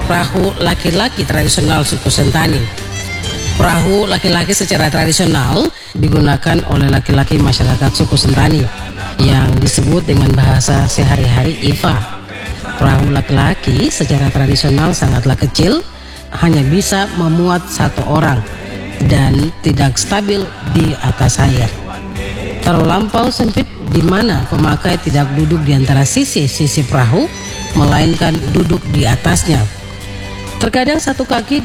perahu laki-laki tradisional suku Sentani. Perahu laki-laki secara tradisional digunakan oleh laki-laki masyarakat suku Sentani yang disebut dengan bahasa sehari-hari Ifa. Perahu laki-laki secara tradisional sangatlah kecil, hanya bisa memuat satu orang dan tidak stabil di atas air. Terlampau sempit di mana pemakai tidak duduk di antara sisi-sisi perahu, melainkan duduk di atasnya. Terkadang satu kaki